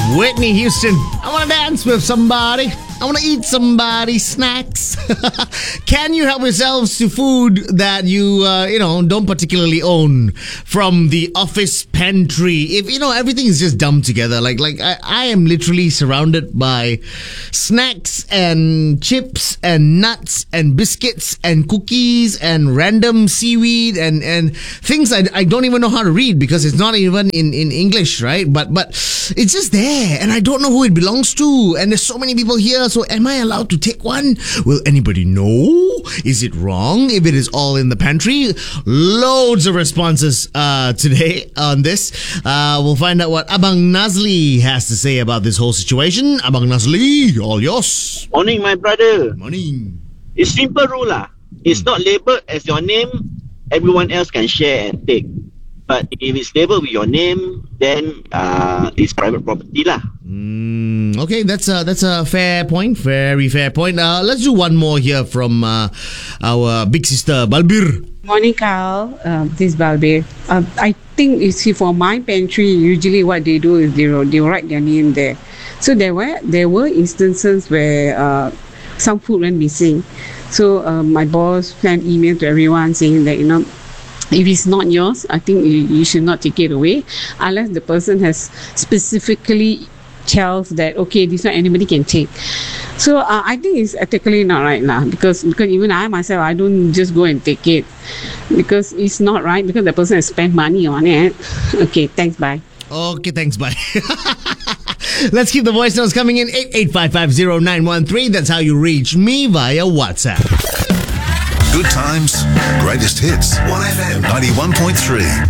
Whitney Houston. I want to dance with somebody. I want to eat somebody's snacks. Can you help yourselves to food that you don't particularly own from the office pantry? If everything is just dumped together, like I am literally surrounded by snacks and chips and nuts and biscuits and cookies and random seaweed and things I don't even know how to read because it's not even in English, right? But it's just there and I don't know who it belongs to, and there's so many people here. So am I allowed to take one? Will anybody know? Is it wrong if it is all in the pantry? Loads of responses today on this. We'll find out what Abang Nazli has to say about this whole situation. Abang Nazli, all yours. Morning, my brother. Morning. It's simple rule lah. It's not labelled as your name, everyone else can share and take. But if it's labelled with your name, then it's private property lah. Okay, that's a fair point. Very fair point. Let's do one more here from our big sister, Balbir. Morning, Carl. This is Balbir. I think you see, for my pantry, usually what they do is they write their name there. So there were instances where some food went missing. So my boss sent email to everyone saying that if it's not yours, I think you should not take it away unless the person has specifically tells that okay, this one anybody can take. So I think it's ethically not right now because even I myself, I don't just go and take it because it's not right because the person has spent money on it. Okay, thanks, bye. Okay, thanks, bye. Let's keep the voice notes coming in. 88550913. That's how you reach me via WhatsApp. Good times, greatest hits. 1FM 91.3.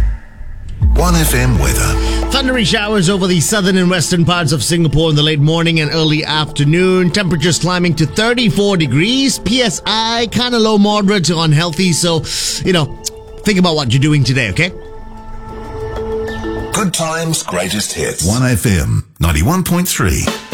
1FM weather. Thundery showers over the southern and western parts of Singapore in the late morning and early afternoon. Temperatures climbing to 34 degrees. PSI, kind of low, moderate to unhealthy. So, think about what you're doing today, okay? Good times, greatest hits. 1FM 91.3.